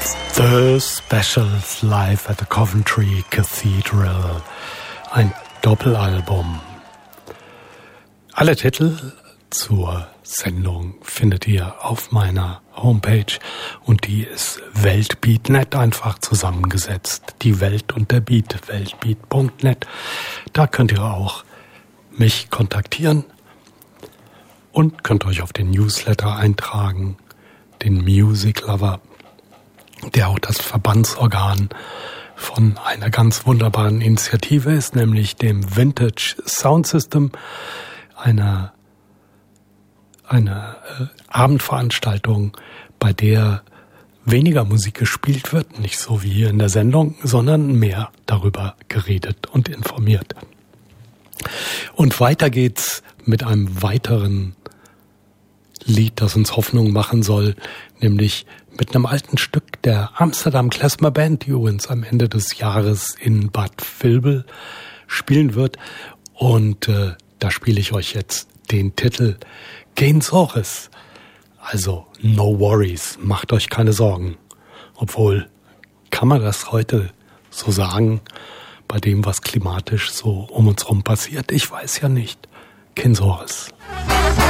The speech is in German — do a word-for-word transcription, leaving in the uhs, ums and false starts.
The Specials live at the Coventry Cathedral. Ein Doppelalbum. Alle Titel zur Sendung findet ihr auf meiner Homepage und die ist weltbeat punkt net, einfach zusammengesetzt. Die Welt und der Beat, weltbeat punkt net. Da könnt ihr auch mich kontaktieren und könnt euch auf den Newsletter eintragen, den Music Lover, der auch das Verbandsorgan von einer ganz wunderbaren Initiative ist, nämlich dem Vintage Sound System, einer eine äh, Abendveranstaltung, bei der weniger Musik gespielt wird, nicht so wie hier in der Sendung, sondern mehr darüber geredet und informiert. Und weiter geht's mit einem weiteren Lied, das uns Hoffnung machen soll, nämlich mit einem alten Stück der Amsterdam Klezmer Band, die übrigens am Ende des Jahres in Bad Vilbel spielen wird. Und äh, da spiele ich euch jetzt den Titel Geen Zorges. Also no worries, macht euch keine Sorgen. Obwohl, kann man das heute so sagen, bei dem, was klimatisch so um uns rum passiert? Ich weiß ja nicht. Geen Zorges.